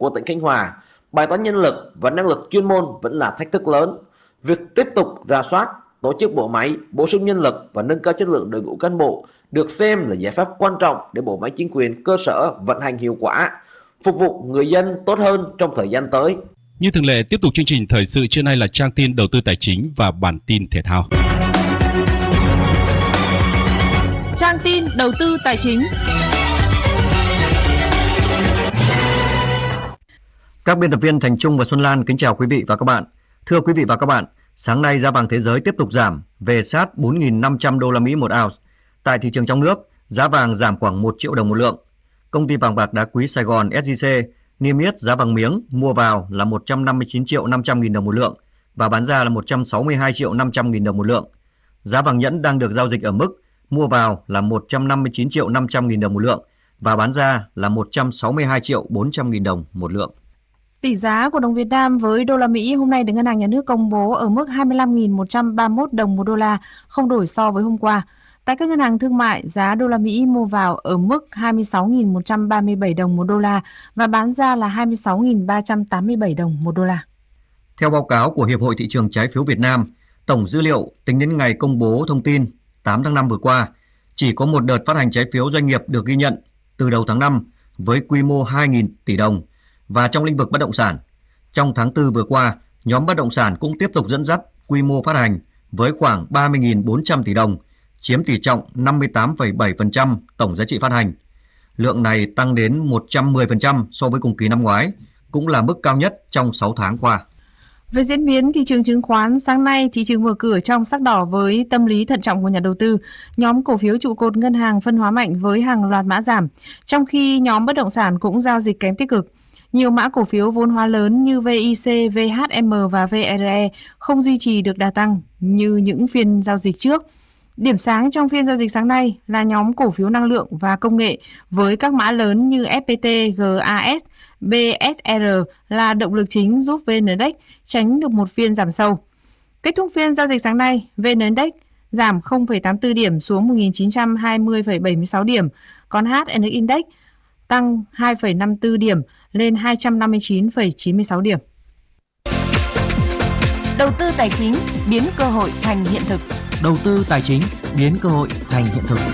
của tỉnh Khánh Hòa, bài toán nhân lực và năng lực chuyên môn vẫn là thách thức lớn. Việc tiếp tục rà soát, tổ chức bộ máy, bổ sung nhân lực và nâng cao chất lượng đội ngũ cán bộ được xem là giải pháp quan trọng để bộ máy chính quyền cơ sở vận hành hiệu quả, phục vụ người dân tốt hơn trong thời gian tới. Như thường lệ, tiếp tục chương trình thời sự trưa nay là trang tin đầu tư tài chính và bản tin thể thao. Trang tin đầu tư tài chính. Các biên tập viên Thành Trung và Xuân Lan kính chào quý vị và các bạn. Thưa quý vị và các bạn, sáng nay giá vàng thế giới tiếp tục giảm về sát 4.500 đô la Mỹ một ounce. Tại thị trường trong nước, giá vàng giảm khoảng 1 triệu đồng một lượng. Công ty vàng bạc đá quý Sài Gòn SJC niêm yết giá vàng miếng mua vào là 159 triệu 500 nghìn đồng một lượng và bán ra là 162 triệu 500 nghìn đồng một lượng. Giá vàng nhẫn đang được giao dịch ở mức mua vào là 159 triệu 500 nghìn đồng một lượng và bán ra là 162 triệu 400 nghìn đồng một lượng. Tỷ giá của đồng Việt Nam với đô la Mỹ hôm nay được Ngân hàng Nhà nước công bố ở mức 25.131 đồng một đô la, không đổi so với hôm qua. Tại các ngân hàng thương mại, giá đô la Mỹ mua vào ở mức 26.137 đồng một đô la và bán ra là 26.387 đồng một đô la. Theo báo cáo của Hiệp hội Thị trường Trái phiếu Việt Nam, tổng dữ liệu tính đến ngày công bố thông tin 8 tháng 5 vừa qua, chỉ có một đợt phát hành trái phiếu doanh nghiệp được ghi nhận từ đầu tháng 5 với quy mô 2.000 tỷ đồng. Và trong lĩnh vực bất động sản, trong tháng 4 vừa qua, nhóm bất động sản cũng tiếp tục dẫn dắt quy mô phát hành với khoảng 30.400 tỷ đồng, chiếm tỷ trọng 58,7% tổng giá trị phát hành. Lượng này tăng đến 110% so với cùng kỳ năm ngoái, cũng là mức cao nhất trong 6 tháng qua. Về diễn biến thị trường chứng khoán, sáng nay thị trường mở cửa trong sắc đỏ với tâm lý thận trọng của nhà đầu tư. Nhóm cổ phiếu trụ cột ngân hàng phân hóa mạnh với hàng loạt mã giảm, trong khi nhóm bất động sản cũng giao dịch kém tích cực. Nhiều mã cổ phiếu vốn hóa lớn như VIC, VHM và VRE không duy trì được đà tăng như những phiên giao dịch trước. Điểm sáng trong phiên giao dịch sáng nay là nhóm cổ phiếu năng lượng và công nghệ với các mã lớn như FPT, GAS, BSR là động lực chính giúp VN Index tránh được một phiên giảm sâu. Kết thúc phiên giao dịch sáng nay, VN Index giảm 0,84 điểm xuống 1.920,76 điểm, còn HNX Index tăng 2,54 điểm lên 259,96 điểm. Đầu tư tài chính biến cơ hội thành hiện thực. Đầu tư tài chính biến cơ hội thành hiện thực.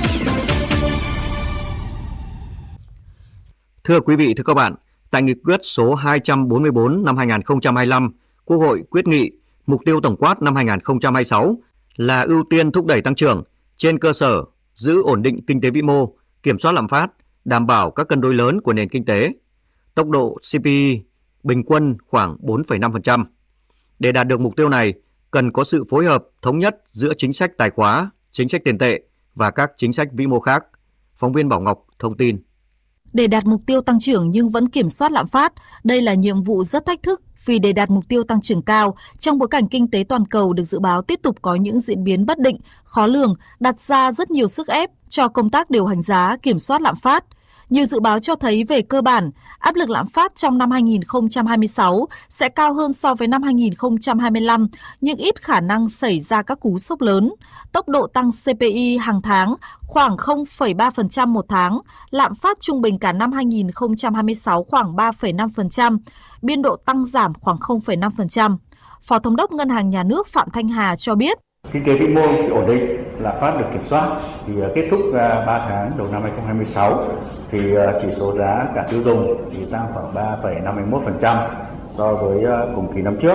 Thưa quý vị, thưa các bạn, tại nghị quyết số 244 năm 2025, Quốc hội quyết nghị mục tiêu tổng quát năm 2026 là ưu tiên thúc đẩy tăng trưởng trên cơ sở giữ ổn định kinh tế vĩ mô, kiểm soát lạm phát, đảm bảo các cân đối lớn của nền kinh tế. Tốc độ CPI bình quân khoảng 4,5%. Để đạt được mục tiêu này, cần có sự phối hợp thống nhất giữa chính sách tài khóa, chính sách tiền tệ và các chính sách vĩ mô khác. Phóng viên Bảo Ngọc thông tin. Để đạt mục tiêu tăng trưởng nhưng vẫn kiểm soát lạm phát, đây là nhiệm vụ rất thách thức vì để đạt mục tiêu tăng trưởng cao, trong bối cảnh kinh tế toàn cầu được dự báo tiếp tục có những diễn biến bất định, khó lường, đặt ra rất nhiều sức ép cho công tác điều hành giá, kiểm soát lạm phát. Nhiều dự báo cho thấy về cơ bản, áp lực lạm phát trong năm 2026 sẽ cao hơn so với năm 2025, nhưng ít khả năng xảy ra các cú sốc lớn. Tốc độ tăng CPI hàng tháng khoảng 0,3% một tháng, lạm phát trung bình cả năm 2026 khoảng 3,5%, biên độ tăng giảm khoảng 0,5%. Phó Thống đốc Ngân hàng Nhà nước Phạm Thanh Hà cho biết. Kinh tế vĩ mô thì ổn định, lạm phát được kiểm soát. Thì kết thúc 3 tháng đầu năm 2026 thì chỉ số giá cả tiêu dùng thì tăng khoảng 3,51% so với cùng kỳ năm trước.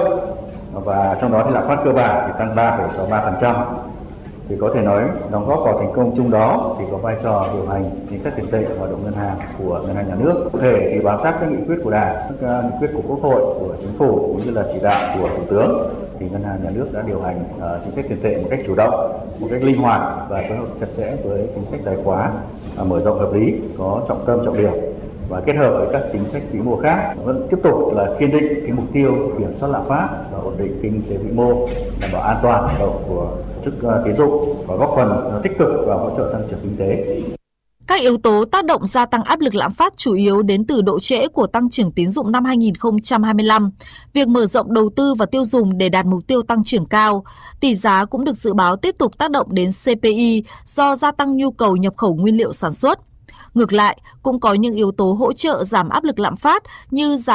Và trong đó thì lạm phát cơ bản thì tăng 3,63%. Thì có thể nói đóng góp vào thành công chung đó thì có vai trò điều hành chính sách tiền tệ và hoạt động ngân hàng của Ngân hàng Nhà nước. Cụ thể thì bám sát các nghị quyết của Đảng, các nghị quyết của Quốc hội, của Chính phủ cũng như là chỉ đạo của Thủ tướng thì Ngân hàng Nhà nước đã điều hành chính sách tiền tệ một cách chủ động, một cách linh hoạt và phối hợp chặt chẽ với chính sách tài khóa mở rộng hợp lý, có trọng tâm trọng điểm và kết hợp với các chính sách vĩ mô khác. Vẫn tiếp tục là kiên định cái mục tiêu kiểm soát lạm phát và ổn định kinh tế vĩ mô, đảm bảo an toàn hoạt động của tổ chức tín dụng và góp phần tích cực vào hỗ trợ tăng trưởng kinh tế. Các yếu tố tác động gia tăng áp lực lạm phát chủ yếu đến từ độ trễ của tăng trưởng tín dụng năm 2025, việc mở rộng đầu tư và tiêu dùng để đạt mục tiêu tăng trưởng cao. Tỷ giá cũng được dự báo tiếp tục tác động đến CPI do gia tăng nhu cầu nhập khẩu nguyên liệu sản xuất. Ngược lại, cũng có những yếu tố hỗ trợ giảm áp lực lạm phát như giảm